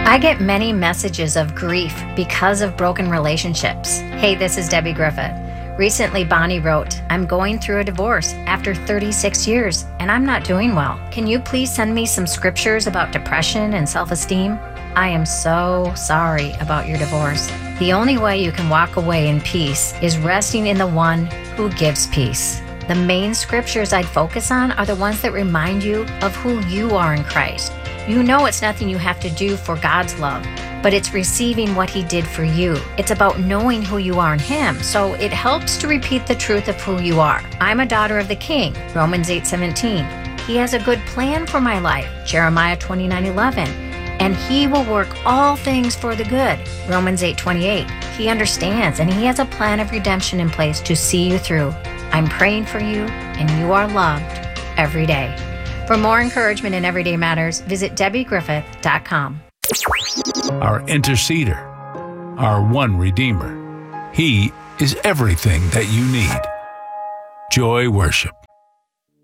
I get many messages of grief because of broken relationships. Hey, this is Debbie Griffith. Recently, Bonnie wrote, I'm going through a divorce after 36 years, and I'm not doing well. Can you please send me some scriptures about depression and self-esteem? I am so sorry about your divorce. The only way you can walk away in peace is resting in the one who gives peace. The main scriptures I'd focus on are the ones that remind you of who you are in Christ. You know it's nothing you have to do for God's love, but it's receiving what He did for you. It's about knowing who you are in Him, so it helps to repeat the truth of who you are. I'm a daughter of the King, Romans 8:17. He has a good plan for my life, Jeremiah 29:11. And He will work all things for the good, Romans 8:28. He understands, and He has a plan of redemption in place to see you through. I'm praying for you, and you are loved every day. For more encouragement in everyday matters, visit DebbieGriffith.com. Our interceder, our one Redeemer. He is everything that you need. Joy Worship.